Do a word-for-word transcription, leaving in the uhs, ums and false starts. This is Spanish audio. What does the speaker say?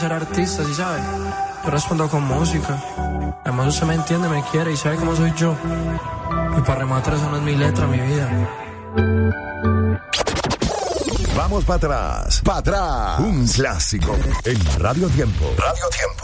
ser artista, ¿sí sabes? Yo respondo con música. Además usted me entiende, me quiere y sabe cómo soy yo. Y para rematar eso no es mi letra, mi vida. Vamos para atrás, para atrás. Un clásico en Radio Tiempo. Radio Tiempo.